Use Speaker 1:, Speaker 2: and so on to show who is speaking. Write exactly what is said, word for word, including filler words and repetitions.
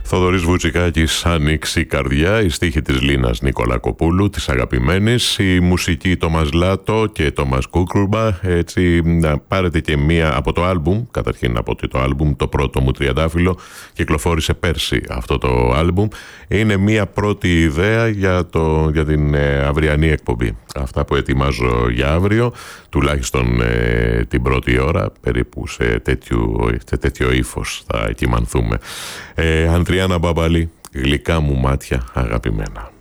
Speaker 1: Θοδωρής Βουτσικάκης, Ανοίξει η καρδιά, η στίχη της Λίνας Νικολακοπούλου, της αγαπημένης, η μουσική Τόμας Λάτο και Τόμας Κούκρουμπα. Έτσι να πάρετε και μία από το άλμπουμ, καταρχήν από το άλμπουμ το πρώτο μου Τριαντάφυλλο, κυκλοφόρησε πέρσι αυτό το άλμπουμ. Είναι μία πρώτη ιδέα για, το, για την ε, αυριανή εκπομπή. Αυτά που ετοιμάζω για αύριο, τουλάχιστον ε, την πρώτη ώρα, περίπου σε τέτοιο, σε τέτοιο ύφος θα κοιμανθούμε. Ε, Αντριάννα Μπαμπαλή, γλυκά μου μάτια αγαπημένα.